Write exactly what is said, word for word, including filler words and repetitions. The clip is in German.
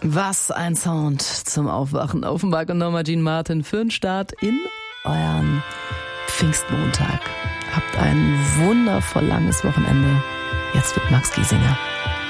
Was ein Sound zum Aufwachen. Offenbach und Norma Jean Martin für den Start in euren Pfingstmontag. Habt ein wundervoll langes Wochenende. Jetzt wird Max Giesinger.